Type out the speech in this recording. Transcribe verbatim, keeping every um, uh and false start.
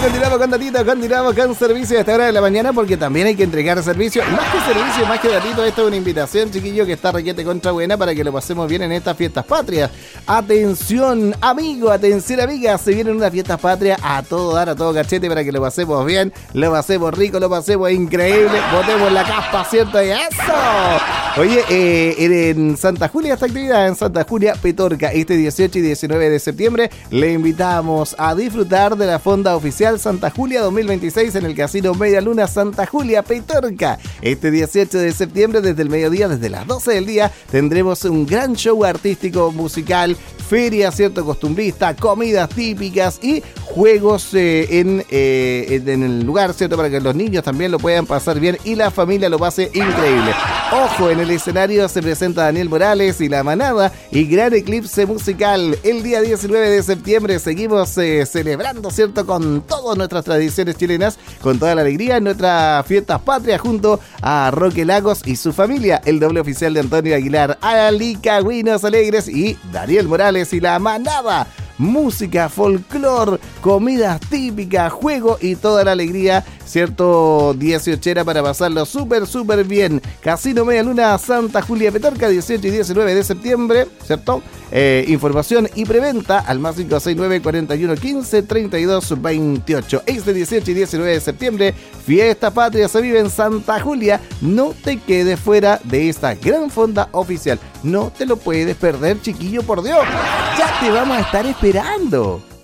continuamos con datito, continuamos con servicio a esta hora de la mañana porque también hay que entregar servicio. Más que servicio, más que datito, esto es una invitación, chiquillo, que está requete contra buena para que lo pasemos bien en estas fiestas patrias. Atención, amigo, atención, amiga, se vienen unas fiestas patrias a todo dar, a todo cachete para que lo pasemos bien, lo pasemos rico, lo pasemos increíble, botemos la caspa, ¿cierto? Y eso. Oye, eh, en Santa Julia, esta actividad en Santa Julia, Petorca, este dieciocho y diecinueve de septiembre, le invitamos a disfrutar de la fonda oficial Santa Julia dos mil veintiséis en el Casino Media Luna Santa Julia, Petorca. Este dieciocho de septiembre, desde el mediodía, desde las doce del día, tendremos un gran show artístico, musical, feria, cierto, costumbrista, comidas típicas y juegos eh, en, eh, en el lugar, cierto, para que los niños también lo puedan pasar bien y la familia lo pase increíble. Ojo, en el escenario se presenta Daniel Morales y La Manada y gran eclipse musical. El día diecinueve de septiembre seguimos eh, celebrando, cierto, con todas nuestras tradiciones chilenas, con toda la alegría en nuestras fiestas patrias junto a Roque Lagos y su familia, el doble oficial de Antonio Aguilar, Alicagüinos Alegres y Daniel Morales y La Manada. Música, folclor, comidas típicas, juego y toda la alegría, cierto, dieciochera para pasarlo súper, súper bien. Casino Media Luna Santa Julia, Petorca, dieciocho y diecinueve de septiembre, ¿cierto? Eh, información y preventa al más cinco seis nueve, cuarenta y uno, quince, treinta y dos, veintiocho. Este dieciocho y diecinueve de septiembre, fiesta patria se vive en Santa Julia. No te quedes fuera de esta gran fonda oficial. No te lo puedes perder, chiquillo, por Dios. Ya te vamos a estar esperando.